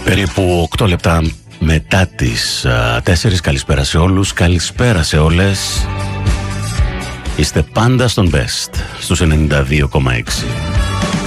Περίπου 8 λεπτά μετά τις 4. Καλησπέρα σε όλους, καλησπέρα σε όλες. Είστε πάντα στον Best, στους 92,6.